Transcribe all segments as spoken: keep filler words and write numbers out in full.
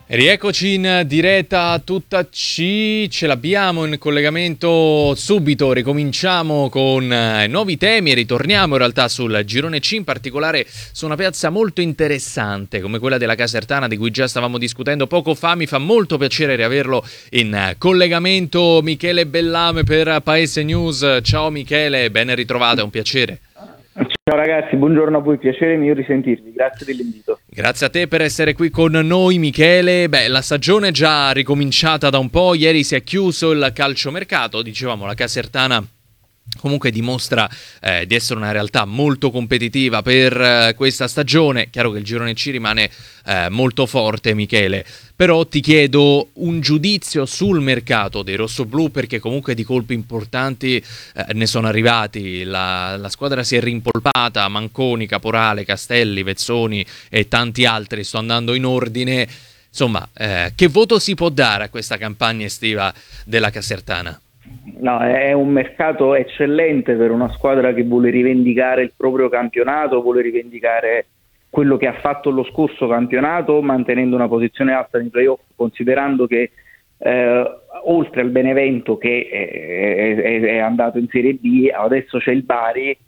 Rieccoci in diretta tutta C, ce l'abbiamo in collegamento subito, ricominciamo con eh, nuovi temi e ritorniamo in realtà sul girone C, in particolare su una piazza molto interessante come quella della Casertana di cui già stavamo discutendo poco fa. Mi fa molto piacere riaverlo in eh, collegamento Michele Bellame per Paese News. Ciao Michele, ben ritrovato, è un piacere. Ciao ragazzi, buongiorno a voi, piacere mio risentirvi, grazie dell'invito. Grazie a te per essere qui con noi Michele. Beh, la stagione è già ricominciata da un po', ieri si è chiuso il calciomercato, dicevamo la Casertana comunque dimostra eh, di essere una realtà molto competitiva per eh, questa stagione. Chiaro che il girone C rimane eh, molto forte, Michele, però ti chiedo un giudizio sul mercato dei rossoblù, perché comunque di colpi importanti eh, ne sono arrivati. La, la squadra si è rimpolpata, Manconi, Caporale, Castelli, Vezzoni e tanti altri, sto andando in ordine. Insomma, eh, che voto si può dare a questa campagna estiva della Casertana? No, è un mercato eccellente per una squadra che vuole rivendicare il proprio campionato, vuole rivendicare quello che ha fatto lo scorso campionato, mantenendo una posizione alta nei playoff, considerando che eh, oltre al Benevento che è, è, è andato in Serie B, adesso c'è il Bari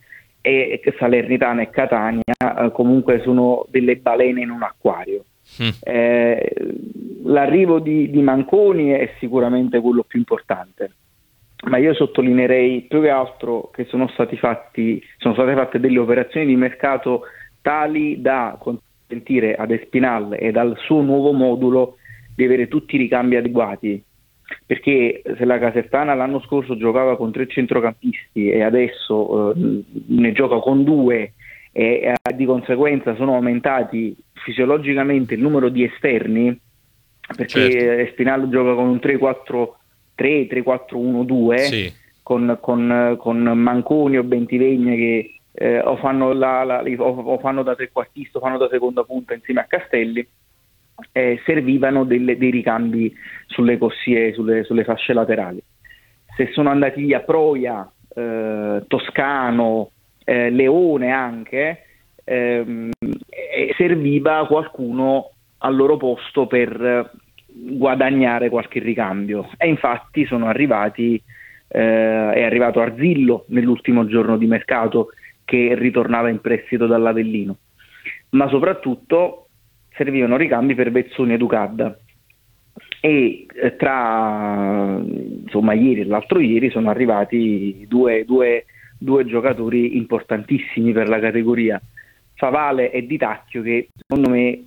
e Salernitana e Catania, eh, comunque sono delle balene in un acquario. Mm. Eh, l'arrivo di, di Manconi è sicuramente quello più importante, ma io sottolineerei più che altro che sono stati fatti sono state fatte delle operazioni di mercato tali da consentire ad Espinal e al suo nuovo modulo di avere tutti i ricambi adeguati, perché se la Casertana l'anno scorso giocava con tre centrocampisti e adesso eh, ne gioca con due e eh, di conseguenza sono aumentati fisiologicamente il numero di esterni, perché certo. Espinal gioca con un tre quattro tre, tre quattro uno due, sì. con, con, con Manconi o Bentivegna che eh, o, fanno la, la, o, o fanno da trequartista o fanno da seconda punta insieme a Castelli, eh, servivano delle, dei ricambi sulle corsie, sulle, sulle fasce laterali. Se sono andati via Proia, eh, Toscano, eh, Leone anche, ehm, eh, serviva qualcuno al loro posto per guadagnare qualche ricambio, e infatti sono arrivati eh, è arrivato Arzillo nell'ultimo giorno di mercato, che ritornava in prestito dall'Avellino, ma soprattutto servivano ricambi per Vezzoni e Ducadda, e eh, tra insomma ieri e l'altro ieri sono arrivati due, due, due giocatori importantissimi per la categoria, Favale e Di Tacchio, che secondo me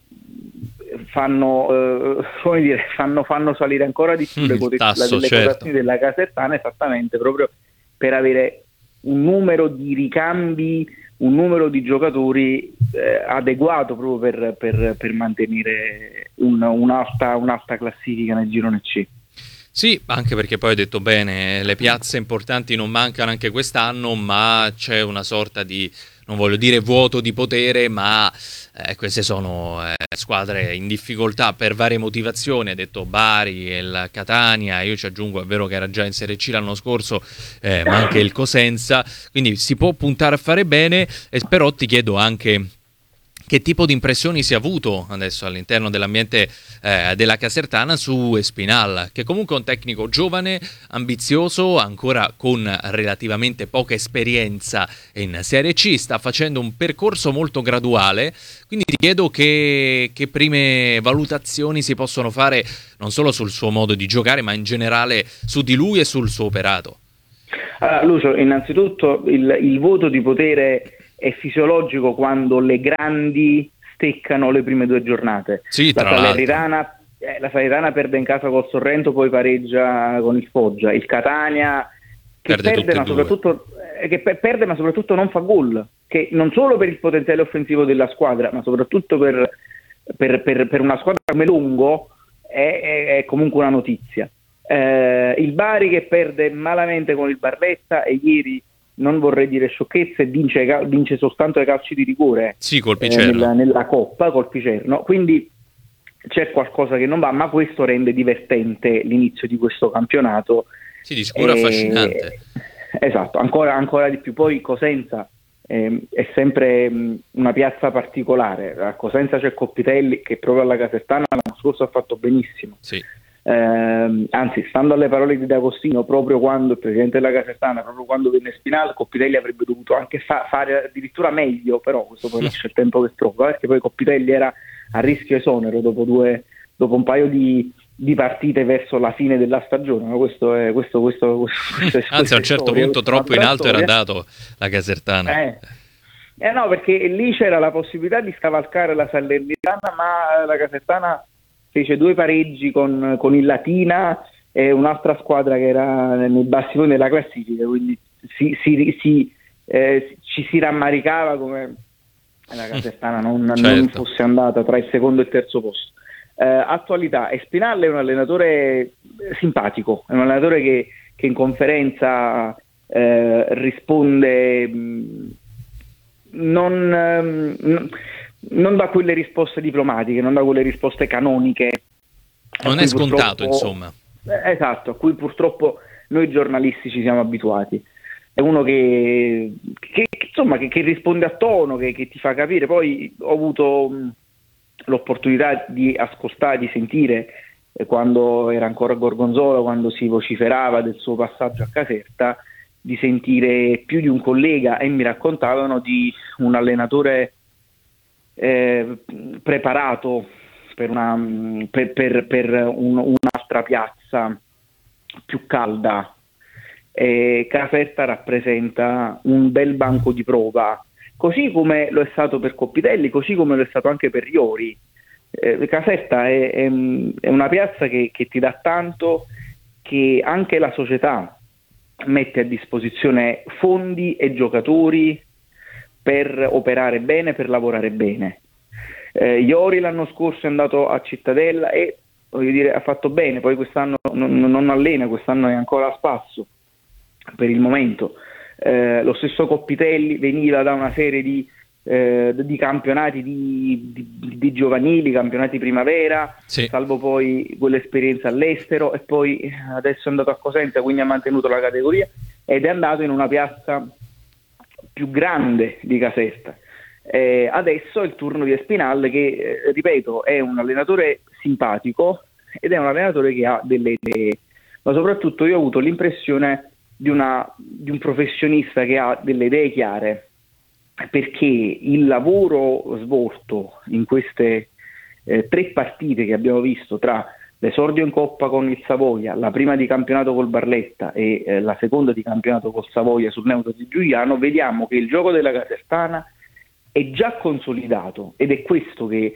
fanno eh, come dire fanno, fanno salire ancora di più le quotazioni certo. della Casertana, esattamente proprio per avere un numero di ricambi, un numero di giocatori eh, adeguato proprio per, per, per mantenere un, un'alta, un'alta classifica nel girone C. Sì, anche perché poi hai detto bene, le piazze importanti non mancano anche quest'anno, ma c'è una sorta di, non voglio dire vuoto di potere, ma eh, queste sono eh, squadre in difficoltà per varie motivazioni. Hai detto Bari e il Catania, io ci aggiungo, è vero che era già in Serie C l'anno scorso, eh, ma anche il Cosenza, quindi si può puntare a fare bene, eh, però ti chiedo anche che tipo di impressioni si è avuto adesso all'interno dell'ambiente eh, della Casertana su Espinal, che comunque è un tecnico giovane, ambizioso, ancora con relativamente poca esperienza in Serie C, sta facendo un percorso molto graduale, quindi ti chiedo che, che prime valutazioni si possono fare non solo sul suo modo di giocare, ma in generale su di lui e sul suo operato. Allora, Lucio, innanzitutto il, il voto di potere è fisiologico quando le grandi steccano le prime due giornate. Sì, la Salernitana eh, la Salernitana perde in casa col Sorrento, poi pareggia con il Foggia. Il Catania che perde, perde ma soprattutto eh, che pe- perde ma soprattutto non fa gol, che non solo per il potenziale offensivo della squadra, ma soprattutto per, per, per, per una squadra come Lungo è, è, è comunque una notizia. Eh, il Bari che perde malamente con il Barletta, e ieri, non vorrei dire sciocchezze, vince, vince soltanto ai calci di rigore, sì, col Picerno. Eh, nella, nella Coppa col Picerno, quindi c'è qualcosa che non va, ma questo rende divertente l'inizio di questo campionato. Sì, di sicuro eh, affascinante. Esatto, ancora, ancora di più. Poi Cosenza eh, è sempre mh, una piazza particolare. A Cosenza c'è Coppitelli che proprio alla Casertana l'anno scorso ha fatto benissimo. Sì. Eh, anzi, stando alle parole di D'Agostino, proprio quando il presidente della Casertana, proprio quando venne Spinal, Coppitelli avrebbe dovuto anche fa- fare addirittura meglio, però questo poi lascia il tempo che trova, perché poi Coppitelli era a rischio esonero dopo, due, dopo un paio di, di partite verso la fine della stagione, ma questo è questo, questo, questo, questo è, anzi a un certo storia, punto troppo in alto storia. Era andato la Casertana. Eh. eh no, perché lì c'era la possibilità di scavalcare la Salernitana, ma la Casertana fece due pareggi con, con il Latina e un'altra squadra che era nei bassi fondi della classifica, quindi si, si, si, eh, ci si rammaricava come la Casertana non, certo. non fosse andata tra il secondo e il terzo posto. Eh, attualità, Espinal è un allenatore simpatico, è un allenatore che, che in conferenza eh, risponde mh, non... Mh, non da quelle risposte diplomatiche, non da quelle risposte canoniche. Non è scontato, insomma. Eh, esatto, a cui purtroppo noi giornalisti ci siamo abituati. È uno che, che, che insomma, che, che risponde a tono, che, che ti fa capire. Poi ho avuto mh, l'opportunità di ascoltare, di sentire, eh, quando era ancora a Gorgonzola, quando si vociferava del suo passaggio a Caserta, di sentire più di un collega, e mi raccontavano di un allenatore Eh, preparato per, una, per, per, per un, un'altra piazza più calda. E Caserta rappresenta un bel banco di prova, così come lo è stato per Coppitelli, così come lo è stato anche per Iori. Eh, Caserta è, è, è una piazza che, che ti dà tanto, che anche la società mette a disposizione fondi e giocatori per operare bene, per lavorare bene. Eh, Iori l'anno scorso è andato a Cittadella e voglio dire, ha fatto bene, poi quest'anno non, non allena, quest'anno è ancora a spasso per il momento. Eh, lo stesso Coppitelli veniva da una serie di, eh, di campionati di, di, di giovanili, campionati primavera, sì. Salvo poi quell'esperienza all'estero, e poi adesso è andato a Cosenza, quindi ha mantenuto la categoria ed è andato in una piazza più grande di Caserta. Eh, adesso è il turno di Espinal che, eh, ripeto, è un allenatore simpatico ed è un allenatore che ha delle idee, ma soprattutto io ho avuto l'impressione di, una, di un professionista che ha delle idee chiare, perché il lavoro svolto in queste eh, tre partite che abbiamo visto, tra l'esordio in Coppa con il Savoia, la prima di campionato col Barletta e eh, la seconda di campionato col Savoia sul neutro di Giuliano, vediamo che il gioco della Casertana è già consolidato, ed è questo che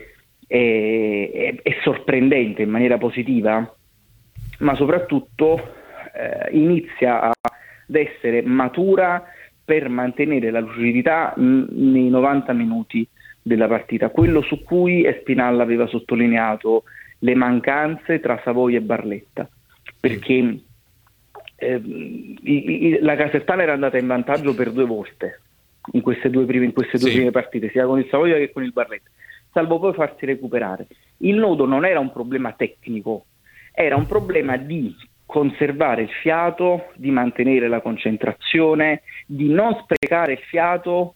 è, è, è sorprendente in maniera positiva, ma soprattutto eh, inizia a, ad essere matura per mantenere la lucidità mh, nei novanta minuti della partita, quello su cui Espinal aveva sottolineato le mancanze tra Savoia e Barletta, perché eh, i, i, la Casertana era andata in vantaggio per due volte in queste due prime, in queste due sì. prime partite, sia con il Savoia che con il Barletta, salvo poi farsi recuperare. Il nodo non era un problema tecnico, era un problema di conservare il fiato, di mantenere la concentrazione, di non sprecare il fiato,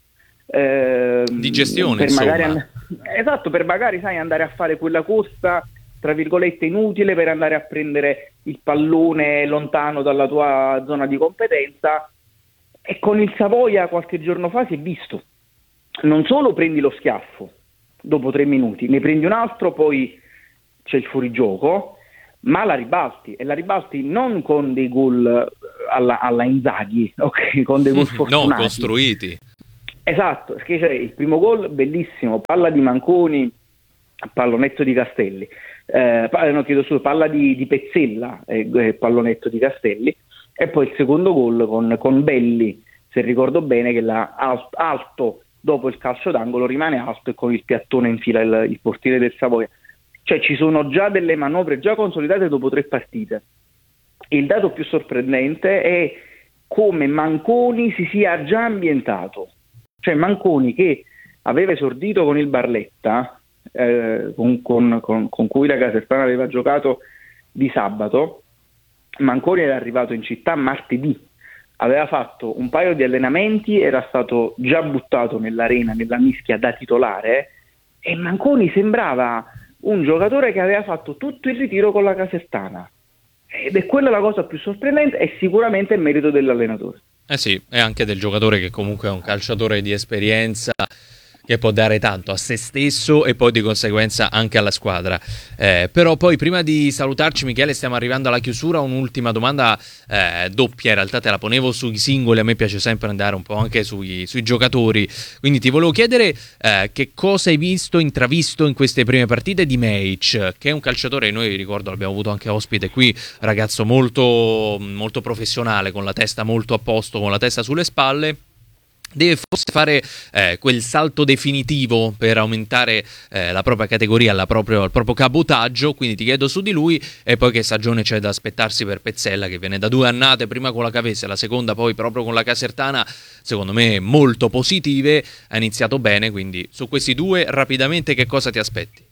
eh, di gestione, per insomma. Magari and- esatto, per magari sai andare a fare quella corsa tra virgolette inutile per andare a prendere il pallone lontano dalla tua zona di competenza. E con il Savoia qualche giorno fa si è visto, non solo prendi lo schiaffo dopo tre minuti, ne prendi un altro, poi c'è il fuorigioco, ma la ribalti, e la ribalti non con dei gol alla, alla Inzaghi, okay? Con dei gol fortunati, no, costruiti. Esatto, perché c'è il primo gol bellissimo, palla di Manconi, pallonetto di Castelli, eh, no, chiedo scusa, palla di, di Pezzella, eh, pallonetto di Castelli, e poi il secondo gol con, con Belli, se ricordo bene, che là alto, alto dopo il calcio d'angolo rimane alto e con il piattone infila il, il portiere del Savoia. Cioè ci sono già delle manovre già consolidate dopo tre partite. Il dato più sorprendente è come Manconi si sia già ambientato. Cioè Manconi, che aveva esordito con il Barletta, eh, con, con, con, con cui la Casertana aveva giocato di sabato, Manconi era arrivato in città martedì aveva fatto un paio di allenamenti, era stato già buttato nell'arena, nella mischia da titolare, e Manconi sembrava un giocatore che aveva fatto tutto il ritiro con la Casertana, ed è quella la cosa più sorprendente, e sicuramente è merito dell'allenatore. Eh sì, è anche del giocatore che comunque è un calciatore di esperienza, che può dare tanto a se stesso e poi di conseguenza anche alla squadra. Eh, però poi prima di salutarci, Michele, stiamo arrivando alla chiusura. Un'ultima domanda eh, doppia, in realtà te la ponevo sui singoli, a me piace sempre andare un po' anche sui, sui giocatori, quindi ti volevo chiedere eh, che cosa hai visto, intravisto in queste prime partite di Meic, che è un calciatore, noi ricordo l'abbiamo avuto anche ospite qui, ragazzo molto, molto professionale, con la testa molto a posto, con la testa sulle spalle. Deve forse fare eh, quel salto definitivo per aumentare eh, la propria categoria, la proprio, il proprio cabotaggio, quindi ti chiedo su di lui, e poi che stagione c'è da aspettarsi per Pezzella, che viene da due annate, prima con la Cavese, la seconda poi proprio con la Casertana, secondo me molto positive, ha iniziato bene, quindi su questi due rapidamente che cosa ti aspetti?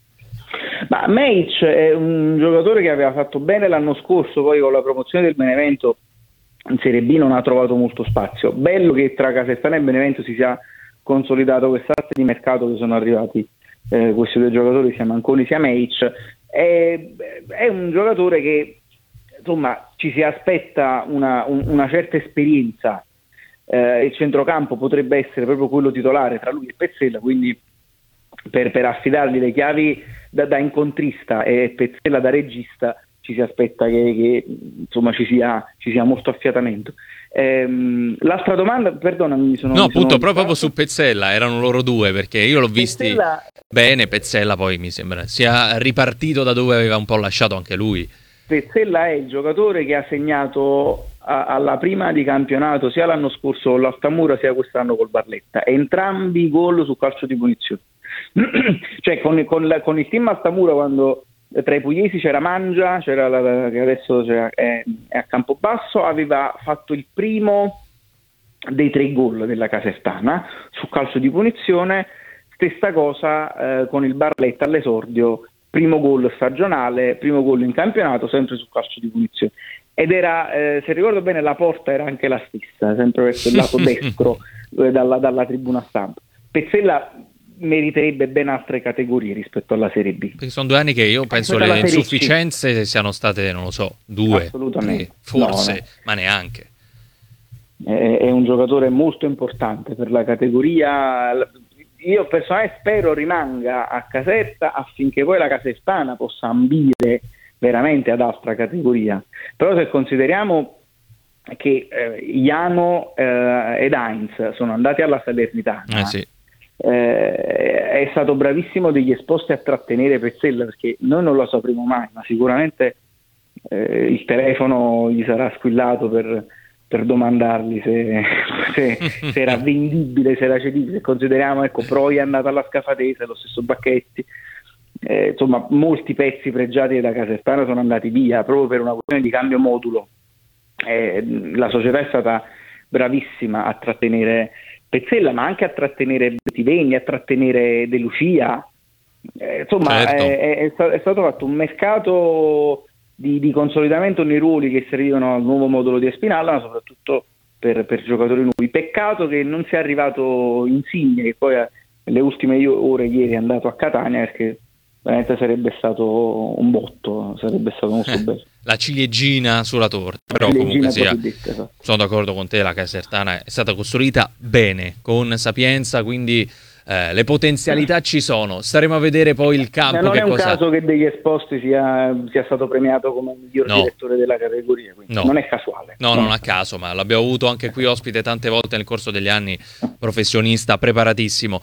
Ma Meic è un giocatore che aveva fatto bene l'anno scorso, poi con la promozione del Benevento in Serie B non ha trovato molto spazio. Bello che tra Casertana e Benevento si sia consolidato quest'arte di mercato, che sono arrivati eh, questi due giocatori, sia Manconi sia Meic. È, è un giocatore che insomma ci si aspetta una, un, una certa esperienza. Eh, il centrocampo potrebbe essere proprio quello titolare tra lui e Pezzella, quindi per, per affidargli le chiavi da, da incontrista e Pezzella da regista ci si aspetta che, che insomma ci sia, ci sia molto affiatamento. Ehm, l'altra domanda, perdonami, mi sono no mi appunto sono proprio su Pezzella, erano loro due, perché io l'ho visti Pezzella... bene. Pezzella poi mi sembra sia ripartito da dove aveva un po' lasciato anche lui. Pezzella è il giocatore che ha segnato a, alla prima di campionato sia l'anno scorso con l'Altamura sia quest'anno col Barletta, entrambi i gol su calcio di punizione. Cioè con, con, la, con il team Altamura, quando tra i pugliesi c'era Mangia, c'era la, che adesso c'era, è, è a Campobasso, aveva fatto il primo dei tre gol della Casertana su calcio di punizione. Stessa cosa eh, con il Barletta all'esordio, primo gol stagionale, primo gol in campionato, sempre su calcio di punizione. Ed era, eh, se ricordo bene, la porta era anche la stessa, sempre verso il lato destro eh, dalla, dalla tribuna stampa. Pezzella meriterebbe ben altre categorie rispetto alla Serie B. Perché sono due anni che io penso le insufficienze siano state, non lo so, due, assolutamente tre, forse, no, no. ma neanche. È, è un giocatore molto importante per la categoria. Io personalmente spero rimanga a Caserta affinché poi la Casertana possa ambire veramente ad altra categoria. Però se consideriamo che eh, Iano eh, ed Heinz sono andati alla Salernitana, eh sì. eh, è stato bravissimo degli esposti a trattenere Pezzella, perché noi non lo sapremo mai, ma sicuramente eh, il telefono gli sarà squillato per, per domandargli se, se, se era vendibile, se era cedibile. Consideriamo, ecco, Proi è andato alla Scafatese, lo stesso Bacchetti, eh, insomma molti pezzi pregiati da Casertana sono andati via proprio per una questione di cambio modulo. Eh, la società è stata bravissima a trattenere Pezzella, ma anche a trattenere Bettivegni, a trattenere De Lucia. Eh, insomma, certo. è, è, è stato fatto un mercato di, di consolidamento nei ruoli che servivano al nuovo modulo di Espinalla, ma soprattutto per, per giocatori nuovi. Peccato che non sia arrivato Insigne, che poi nelle ultime ore ieri è andato a Catania, perché veramente sarebbe stato un botto, sarebbe stato molto eh, bello. La ciliegina sulla torta, però comunque sia, detta, sono d'accordo con te, la Casertana è stata costruita bene, con sapienza, quindi eh, le potenzialità ci sono. Staremo a vedere poi il campo. Non che è un cosa... caso che degli esposti sia, sia stato premiato come miglior no. direttore della categoria, quindi no. non è casuale. No, non a caso, ma l'abbiamo avuto anche qui ospite tante volte nel corso degli anni, professionista preparatissimo,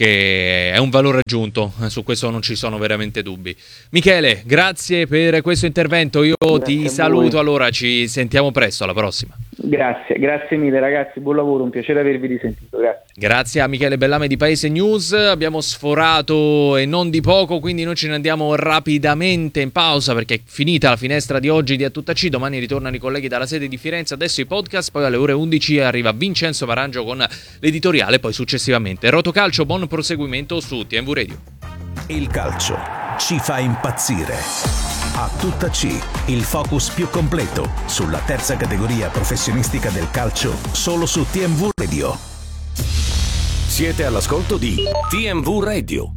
che è un valore aggiunto, su questo non ci sono veramente dubbi. Michele, grazie per questo intervento, io grazie ti saluto, allora ci sentiamo presto, alla prossima. Grazie, grazie mille ragazzi, buon lavoro, un piacere avervi risentito, grazie. Grazie a Michele Bellame di Paese News, abbiamo sforato e non di poco, quindi noi ce ne andiamo rapidamente in pausa perché è finita la finestra di oggi di A Tutta C, domani ritornano i colleghi dalla sede di Firenze, adesso i podcast, poi alle ore undici arriva Vincenzo Marangio con l'editoriale, poi successivamente Rotocalcio, buon proseguimento su T M V Radio. Il calcio ci fa impazzire. A Tutta C, il focus più completo sulla terza categoria professionistica del calcio, solo su T M V Radio. Siete all'ascolto di T M V Radio.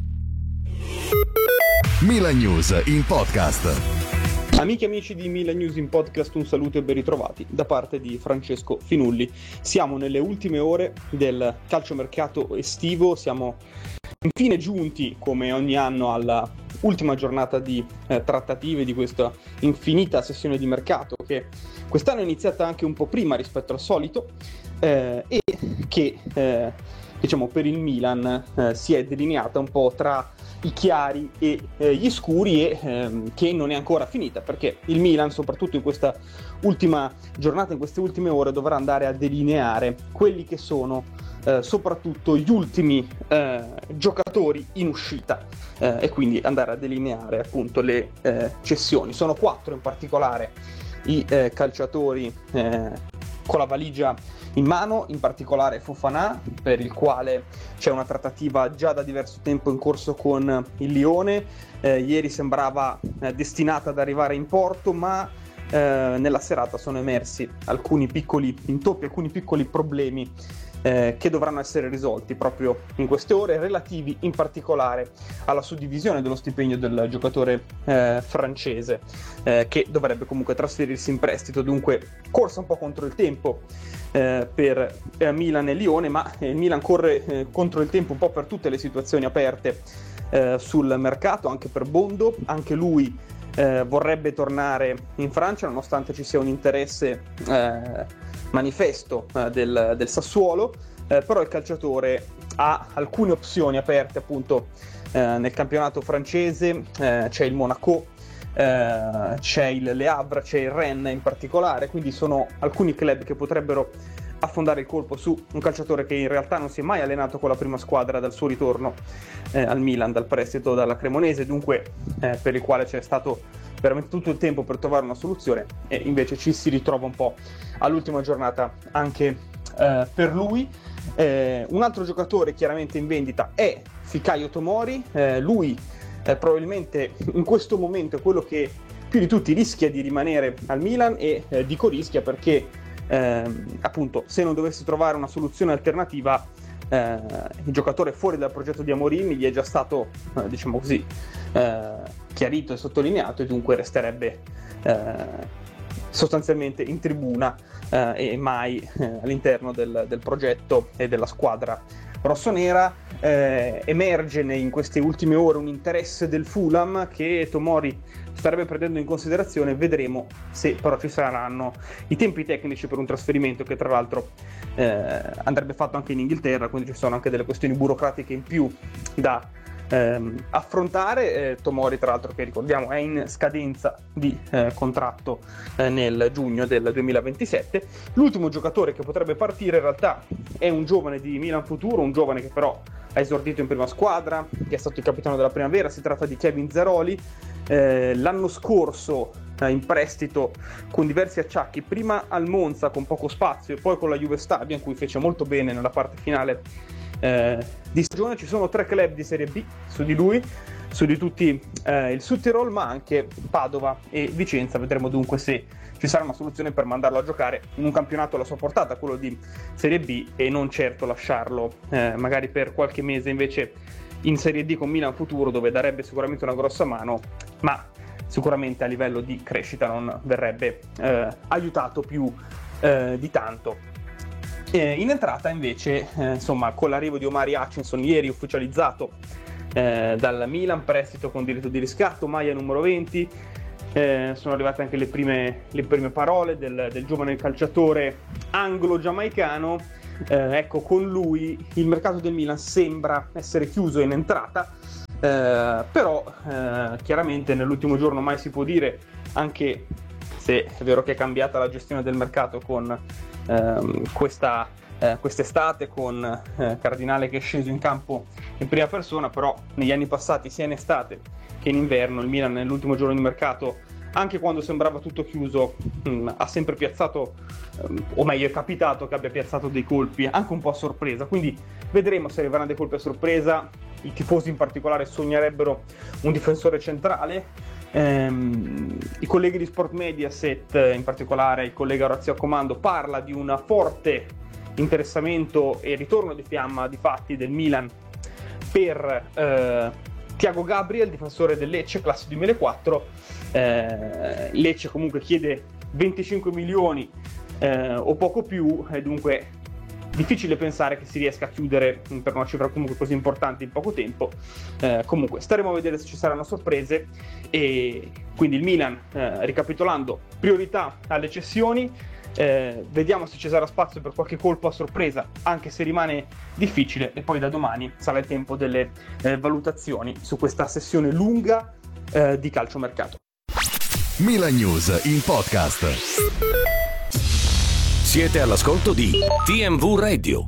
Milan News in podcast. Amiche e amici di Milan News in podcast, un saluto e ben ritrovati da parte di Francesco Finulli. Siamo nelle ultime ore del calciomercato estivo, siamo infine giunti come ogni anno alla ultima giornata di eh, trattative di questa infinita sessione di mercato che quest'anno è iniziata anche un po' prima rispetto al solito eh, e che eh, diciamo per il Milan eh, si è delineata un po' tra i chiari e eh, gli scuri e ehm, che non è ancora finita, perché il Milan soprattutto in questa ultima giornata, in queste ultime ore, dovrà andare a delineare quelli che sono eh, soprattutto gli ultimi eh, giocatori in uscita eh, e quindi andare a delineare appunto le eh, cessioni. Sono quattro in particolare i eh, calciatori eh, con la valigia in mano, in particolare Fofana, per il quale c'è una trattativa già da diverso tempo in corso con il Lione. Eh, ieri sembrava eh, destinata ad arrivare in porto, ma eh, nella serata sono emersi alcuni piccoli intoppi, alcuni piccoli problemi eh, che dovranno essere risolti proprio in queste ore, relativi in particolare alla suddivisione dello stipendio del giocatore eh, francese, eh, che dovrebbe comunque trasferirsi in prestito. Dunque corsa un po' contro il tempo Eh, per eh, Milan e Lione, ma il eh, Milan corre eh, contro il tempo un po' per tutte le situazioni aperte eh, sul mercato, anche per Bondo. Anche lui eh, vorrebbe tornare in Francia nonostante ci sia un interesse eh, manifesto eh, del, del Sassuolo, eh, però il calciatore ha alcune opzioni aperte appunto eh, nel campionato francese. Eh, c'è il Monaco, Uh, c'è il Le Havre, c'è il Rennes in particolare, quindi sono alcuni club che potrebbero affondare il colpo su un calciatore che in realtà non si è mai allenato con la prima squadra dal suo ritorno eh, al Milan, dal prestito dalla Cremonese, dunque eh, per il quale c'è stato veramente tutto il tempo per trovare una soluzione, e invece ci si ritrova un po' all'ultima giornata anche eh, per lui. Eh, un altro giocatore chiaramente in vendita è Fikayo Tomori, eh, lui Eh, probabilmente in questo momento è quello che più di tutti rischia di rimanere al Milan, e eh, dico rischia perché ehm, appunto se non dovesse trovare una soluzione alternativa eh, il giocatore fuori dal progetto di Amorim gli è già stato eh, diciamo così eh, chiarito e sottolineato, e dunque resterebbe eh, sostanzialmente in tribuna eh, e mai eh, all'interno del, del progetto e della squadra rossonera. Eh, emerge in queste ultime ore un interesse del Fulham che Tomori starebbe prendendo in considerazione. Vedremo se però ci saranno i tempi tecnici per un trasferimento, che tra l'altro eh, andrebbe fatto anche in Inghilterra, quindi ci sono anche delle questioni burocratiche in più da ehm, affrontare. eh, Tomori tra l'altro, che ricordiamo è in scadenza di eh, contratto eh, nel giugno del duemilaventisette. L'ultimo giocatore che potrebbe partire in realtà è un giovane di Milan Futuro, un giovane che però ha esordito in prima squadra, che è stato il capitano della primavera. Si tratta di Kevin Zeroli, eh, l'anno scorso eh, in prestito con diversi acciacchi, prima al Monza con poco spazio e poi con la Juve Stabia, in cui fece molto bene nella parte finale eh, di stagione. Ci sono tre club di Serie B su di lui, su di tutti eh, il Südtirol, ma anche Padova e Vicenza. Vedremo dunque se ci sarà una soluzione per mandarlo a giocare in un campionato alla sua portata, quello di Serie B, e non certo lasciarlo eh, magari per qualche mese invece in Serie D con Milan Futuro, dove darebbe sicuramente una grossa mano, ma sicuramente a livello di crescita non verrebbe eh, aiutato più eh, di tanto. Eh, in entrata invece, eh, insomma, con l'arrivo di Omari Hutchinson, ieri ufficializzato eh, dal Milan, prestito con diritto di riscatto, maglia numero venti. Eh, sono arrivate anche le prime, le prime parole del, del giovane calciatore anglo-giamaicano. Eh, ecco, con lui il mercato del Milan sembra essere chiuso in entrata, eh, però eh, chiaramente nell'ultimo giorno mai si può dire, anche se è vero che è cambiata la gestione del mercato con ehm, questa eh, quest'estate, con eh, Cardinale che è sceso in campo in prima persona, però negli anni passati sia in estate che in inverno il Milan nell'ultimo giorno di mercato, anche quando sembrava tutto chiuso, mh, ha sempre piazzato, um, o meglio è capitato che abbia piazzato dei colpi anche un po' a sorpresa, quindi vedremo se arriveranno dei colpi a sorpresa. I tifosi in particolare sognerebbero un difensore centrale, Ehm, i colleghi di Sport Mediaset, in particolare il collega Orazio Accomando, parla di un forte interessamento e ritorno di fiamma di fatti del Milan per eh, Thiago Gabriel, difensore del Lecce, classe duemilaquattro. eh, Lecce comunque chiede venticinque milioni eh, o poco più, e dunque difficile pensare che si riesca a chiudere per una cifra comunque così importante in poco tempo. Eh, comunque staremo a vedere se ci saranno sorprese, e quindi il Milan, eh, ricapitolando, priorità alle cessioni. Eh, vediamo se ci sarà spazio per qualche colpo a sorpresa, anche se rimane difficile, e poi da domani sarà il tempo delle eh, valutazioni su questa sessione lunga eh, di calciomercato. Milan News in podcast. Siete all'ascolto di T M V Radio.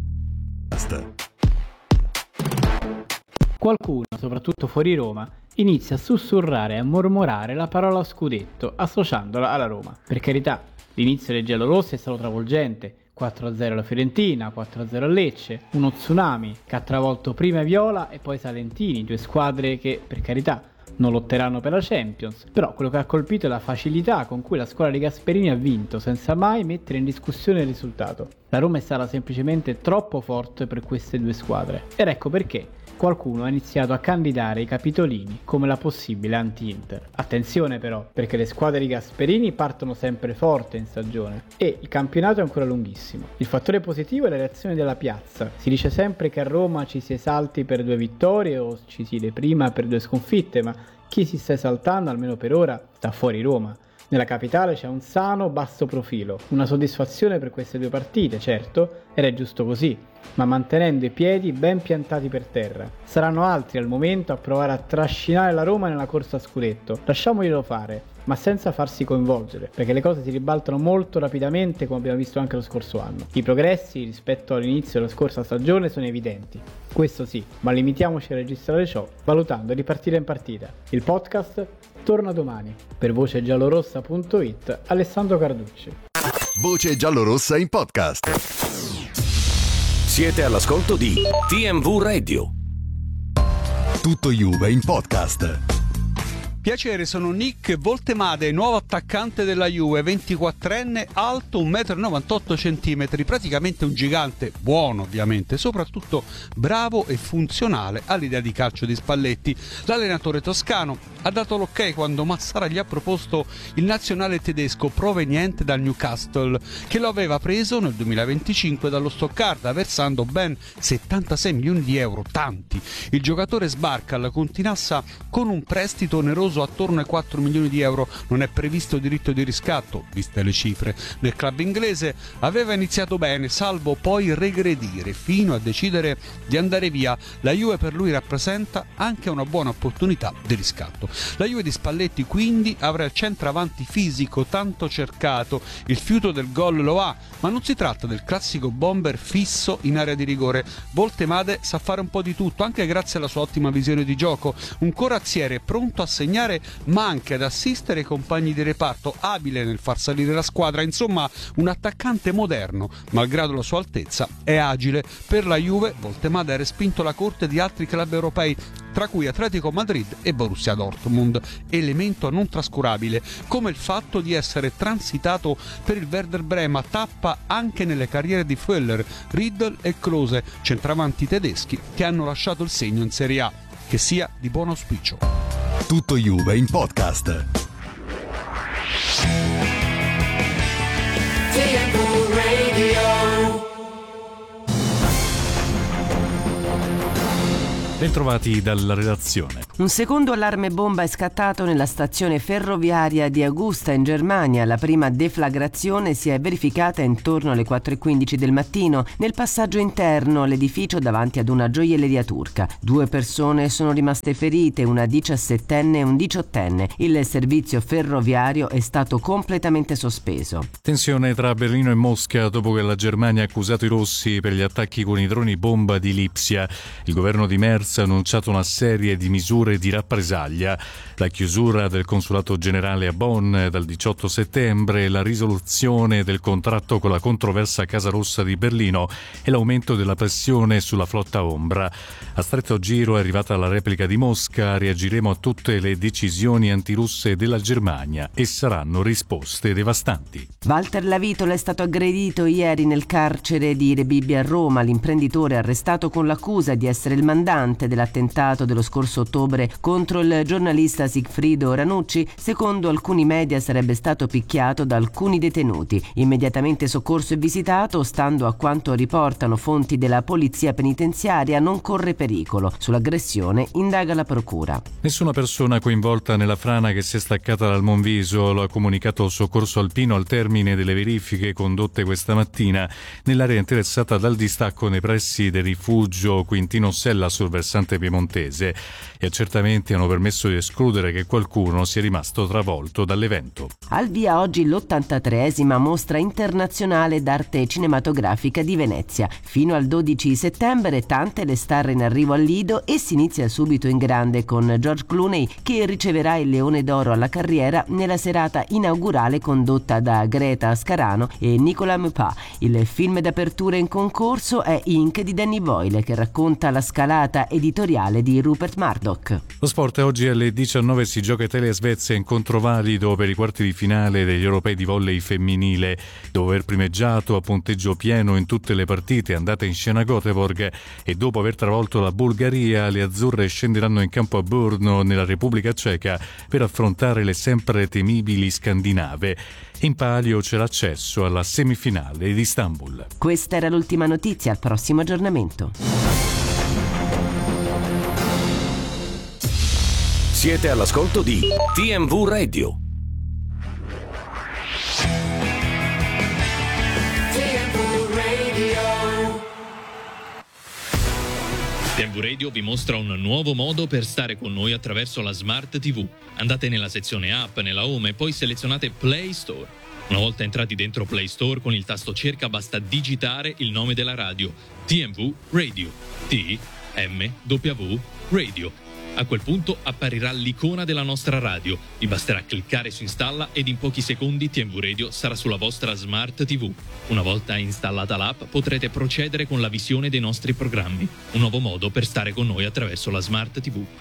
Qualcuno, soprattutto fuori Roma, inizia a sussurrare e a mormorare la parola scudetto, associandola alla Roma. Per carità, l'inizio dei giallorossi è stato travolgente: quattro a zero alla Fiorentina, quattro a zero a Lecce, uno tsunami che ha travolto prima Viola e poi Salentini, due squadre che, per carità, non lotteranno per la Champions. Però quello che ha colpito è la facilità con cui la squadra di Gasperini ha vinto, senza mai mettere in discussione il risultato. La Roma è stata semplicemente troppo forte per queste due squadre, ed ecco perché qualcuno ha iniziato a candidare i capitolini come la possibile anti-Inter. Attenzione però, perché le squadre di Gasperini partono sempre forte in stagione e il campionato è ancora lunghissimo. Il fattore positivo è la reazione della piazza. Si dice sempre che a Roma ci si esalti per due vittorie o ci si deprima per due sconfitte, ma chi si sta esaltando, almeno per ora, sta fuori Roma. Nella capitale c'è un sano basso profilo, una soddisfazione per queste due partite, certo, ed è giusto così, ma mantenendo i piedi ben piantati per terra. Saranno altri al momento a provare a trascinare la Roma nella corsa a scudetto, lasciamoglielo fare, ma senza farsi coinvolgere, perché le cose si ribaltano molto rapidamente, come abbiamo visto anche lo scorso anno. I progressi rispetto all'inizio della scorsa stagione sono evidenti, questo sì, ma limitiamoci a registrare ciò, valutando di partita in partita. Il podcast torna domani. Per voce giallorossa punto it, Alessandro Carducci. Voce giallorossa in podcast. Siete all'ascolto di T M V Radio. Tutto Juve in podcast. Piacere, sono Nick Voltemade, nuovo attaccante della Juve, ventiquattrenne, alto uno virgola novantotto centimetri, praticamente un gigante, buono ovviamente, soprattutto bravo e funzionale all'idea di calcio di Spalletti. L'allenatore toscano ha dato l'ok quando Massara gli ha proposto il nazionale tedesco proveniente dal Newcastle, che lo aveva preso nel duemilaventicinque dallo Stoccarda, versando ben settantasei milioni di euro, tanti. Il giocatore sbarca alla Continassa con un prestito oneroso attorno ai quattro milioni di euro, non è previsto diritto di riscatto, viste le cifre. Nel club inglese aveva iniziato bene, salvo poi regredire, fino a decidere di andare via. La Juve per lui rappresenta anche una buona opportunità di riscatto. La Juve di Spalletti quindi avrà il centravanti fisico tanto cercato, il fiuto del gol lo ha, ma non si tratta del classico bomber fisso in area di rigore. Voltemade sa fare un po' di tutto, anche grazie alla sua ottima visione di gioco, un corazziere pronto a segnare ma anche ad assistere i compagni di reparto, abile nel far salire la squadra, insomma un attaccante moderno. Malgrado la sua altezza è agile. Per la Juve Voltemade ha respinto la corte di altri club europei, tra cui Atletico Madrid e Borussia Dortmund, elemento non trascurabile, come il fatto di essere transitato per il Werder Brema, tappa anche nelle carriere di Föller, Riedl e Klose, centravanti tedeschi che hanno lasciato il segno in Serie A. Che sia di buon auspicio. Tutto Juve in podcast. T M V Radio. Bentrovati dalla redazione. Un secondo allarme bomba è scattato nella stazione ferroviaria di Augusta in Germania. La prima deflagrazione si è verificata intorno alle quattro e quindici del mattino nel passaggio interno all'edificio davanti ad una gioielleria turca. Due persone sono rimaste ferite, una diciassettenne e un diciottenne. Il servizio ferroviario è stato completamente sospeso. Tensione tra Berlino e Mosca dopo che la Germania ha accusato i rossi per gli attacchi con i droni bomba di Lipsia. Il governo di Merz ha annunciato una serie di misure misure di rappresaglia, la chiusura del consolato generale a Bonn dal diciotto settembre, la risoluzione del contratto con la controversa Casa Rossa di Berlino e l'aumento della pressione sulla flotta ombra. A stretto giro è arrivata la replica di Mosca, reagiremo a tutte le decisioni antirusse della Germania e saranno risposte devastanti. Walter Lavitola è stato aggredito ieri nel carcere di Rebibbia a Roma. L'imprenditore arrestato con l'accusa di essere il mandante dell'attentato dello scorso ottobre contro il giornalista Sigfrido Ranucci, secondo alcuni media sarebbe stato picchiato da alcuni detenuti. Immediatamente soccorso e visitato, stando a quanto riportano fonti della polizia penitenziaria, non corre pericolo. Sull'aggressione indaga la procura. Nessuna persona coinvolta nella frana che si è staccata dal Monviso, lo ha comunicato Soccorso Alpino al termine delle verifiche condotte questa mattina nell'area interessata dal distacco nei pressi del rifugio Quintino Sella sul versante piemontese. Gli accertamenti hanno permesso di escludere che qualcuno sia rimasto travolto dall'evento. Al via oggi l'ottantatreesima mostra internazionale d'arte cinematografica di Venezia. Fino al dodici settembre tante le star in arrivo al Lido e si inizia subito in grande con George Clooney, che riceverà il Leone d'Oro alla carriera nella serata inaugurale condotta da Greta Scarano e Nicolas Mepa. Il film d'apertura in concorso è Ink di Danny Boyle, che racconta la scalata editoriale di Rupert Murdoch. Lo sport oggi alle diciannove si gioca Italia-Svezia, incontro valido per i quarti di finale degli europei di volley femminile. Dopo aver primeggiato a punteggio pieno in tutte le partite andate in scena a Göteborg e dopo aver travolto la Bulgaria, le azzurre scenderanno in campo a Brno nella Repubblica Ceca per affrontare le sempre temibili scandinave. In palio c'è l'accesso alla semifinale di Istanbul. Questa era l'ultima notizia, al prossimo aggiornamento. Siete all'ascolto di T M V Radio. T M V Radio vi mostra un nuovo modo per stare con noi attraverso la Smart ti vu. Andate nella sezione app, nella home e poi selezionate Play Store. Una volta entrati dentro Play Store, con il tasto cerca basta digitare il nome della radio, T M V Radio, T M W Radio. A quel punto apparirà l'icona della nostra radio. Vi basterà cliccare su installa ed in pochi secondi T M V Radio sarà sulla vostra Smart ti vu. Una volta installata l'app potrete procedere con la visione dei nostri programmi. Un nuovo modo per stare con noi attraverso la Smart ti vu.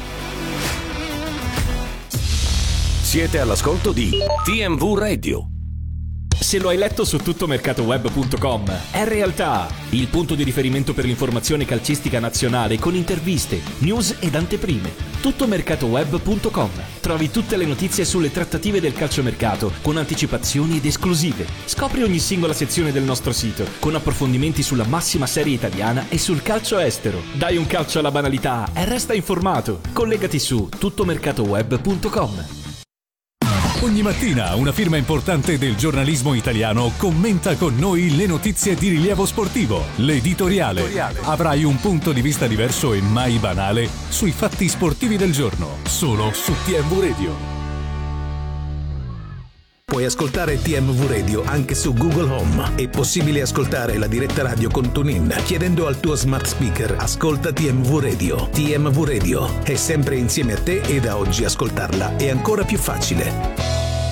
Siete all'ascolto di T M V Radio. Se lo hai letto su tuttomercatoweb punto com, è realtà! Il punto di riferimento per l'informazione calcistica nazionale con interviste, news ed anteprime. tuttomercatoweb punto com. Trovi tutte le notizie sulle trattative del calciomercato con anticipazioni ed esclusive. Scopri ogni singola sezione del nostro sito con approfondimenti sulla massima serie italiana e sul calcio estero. Dai un calcio alla banalità e resta informato. Collegati su tuttomercatoweb punto com. Ogni mattina una firma importante del giornalismo italiano commenta con noi le notizie di rilievo sportivo. L'editoriale. Avrai un punto di vista diverso e mai banale sui fatti sportivi del giorno. Solo su T M V Radio. Puoi ascoltare T M V Radio anche su Google Home. È possibile ascoltare la diretta radio con TuneIn chiedendo al tuo smart speaker ascolta T M V Radio. T M V Radio è sempre insieme a te e da oggi ascoltarla è ancora più facile.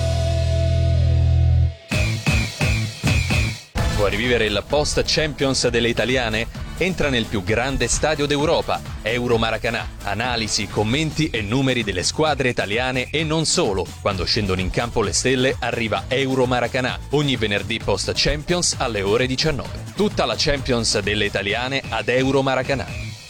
Vuoi rivivere il post Champions delle italiane? Entra nel più grande stadio d'Europa, Euro Maracanã. Analisi, commenti e numeri delle squadre italiane e non solo. Quando scendono in campo le stelle arriva Euro Maracanã, ogni venerdì post Champions alle ore diciannove. Tutta la Champions delle italiane ad Euro Maracanã.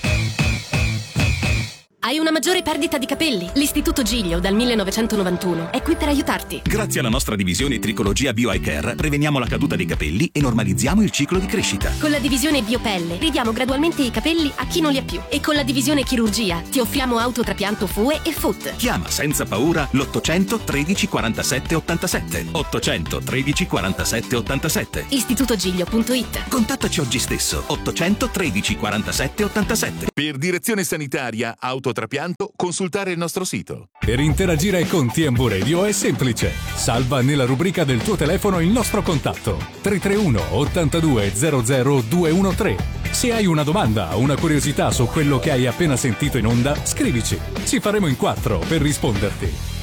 Hai una maggiore perdita di capelli? L'Istituto Giglio dal millenovecentonovantuno è qui per aiutarti. Grazie alla nostra divisione Tricologia Bio Eye Care preveniamo la caduta dei capelli e normalizziamo il ciclo di crescita. Con la divisione Biopelle ridiamo gradualmente i capelli a chi non li ha più. E con la divisione Chirurgia ti offriamo autotrapianto F U E e F U T. Chiama senza paura l'ottocento tredici quarantasette ottantasette. ottocento tredici quarantasette ottantasette. istituto giglio punto it. Contattaci oggi stesso. ottocento tredici quarantasette ottantasette. Per direzione sanitaria autotrapianto consultare il nostro sito. Per interagire con T M V Radio è semplice. Salva nella rubrica del tuo telefono il nostro contatto tre tre uno ottantadue zero zero due uno tre. Se hai una domanda o una curiosità su quello che hai appena sentito in onda, scrivici. Ci faremo in quattro per risponderti.